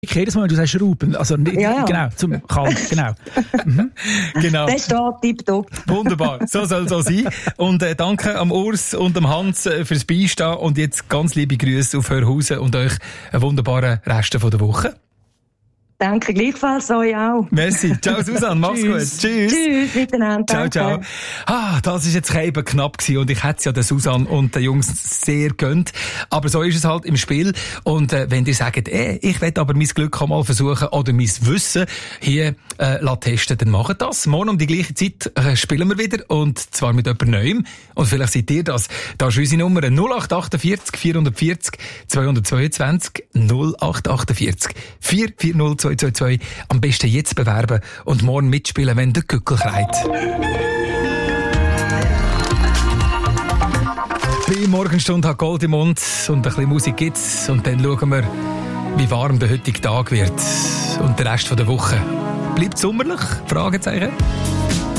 Jedes Mal, du sagst Raupen, also nicht, Ja. genau, zum Kalb, genau. Genau. Der steht tipptopp. Wunderbar, so soll es auch sein. Und danke am Urs und am Hans fürs Beistehen und jetzt ganz liebe Grüße auf Hörhausen und euch einen wunderbaren Rest von der Woche. Danke gleichfalls, euch auch. Merci, ciao Susanne, mach's gut. Tschüss. Tschüss, miteinander. Ciao, ciao. Das ist jetzt eben knapp gewesen und ich hätte es ja der Susanne und den Jungs sehr gönnt. Aber so ist es halt im Spiel. Und wenn ihr sagt, ich will aber mein Glück auch mal versuchen oder mein Wissen hier testen, dann macht das. Morgen um die gleiche Zeit spielen wir wieder und zwar mit jemand Neuem. Und vielleicht seid ihr das. Da ist unsere Nummer 0848 440 222 0848 440 222. Am besten jetzt bewerben und morgen mitspielen, wenn der Gückel kreit. Die Morgenstunde hat Gold im Mund und ein bisschen Musik gibt's. Und dann schauen wir, wie warm der heutige Tag wird. Und der Rest der Woche. Bleibt sommerlich? Fragezeichen.